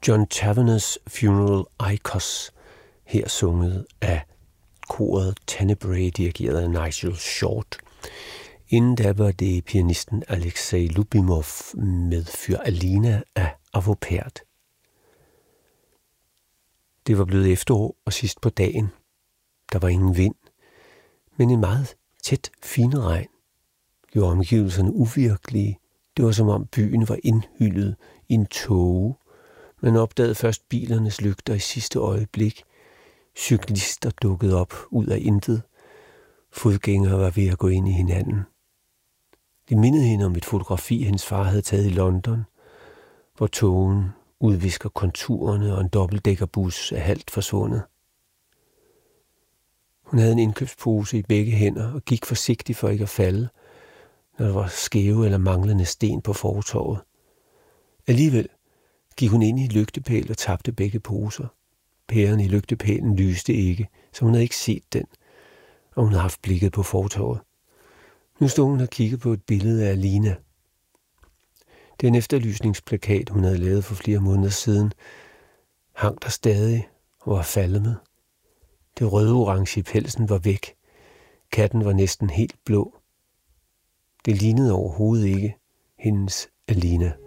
John Taverners Funeral Icos, her sunget af koret Tenebrae, dirigeret af Nigel Short. Inden da var det pianisten Alexei Lubimov med Fyr Alina af Arvo Pärt. Det var blevet efterår og sidst på dagen. Der var ingen vind, men en meget tæt finregn gjorde omgivelserne uvirkelige. Det var som om byen var indhyllet i en tåge. Man opdagede først bilernes lygter i sidste øjeblik. Cyklister dukkede op ud af intet. Fodgængere var ved at gå ind i hinanden. Det mindede hende om et fotografi, hendes far havde taget i London, hvor tågen udvisker konturerne og en dobbeltdækkerbus er halvt forsvundet. Hun havde en indkøbspose i begge hænder og gik forsigtigt for ikke at falde, når der var skæve eller manglende sten på fortovet. Alligevel gik hun ind i et lygtepæl og tabte begge poser. Pæren i lygtepælen lyste ikke, så hun havde ikke set den, og hun havde haft blikket på fortovet. Nu stod hun og kiggede på et billede af Alina. Den efterlysningsplakat, hun havde lavet for flere måneder siden, hang der stadig og var falmet. Det røde-orange i pelsen var væk. Katten var næsten helt blå. Det lignede overhovedet ikke hendes Alina.